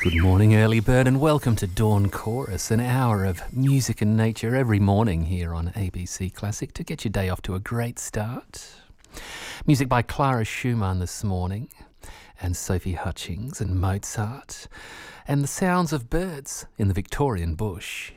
Good morning, early bird, and welcome to Dawn Chorus, an hour of music and nature every morning here on ABC Classic to get your day off to a great start. Music by Clara Schumann this morning, and Sophie Hutchings and Mozart, and the sounds of birds in the Victorian bush.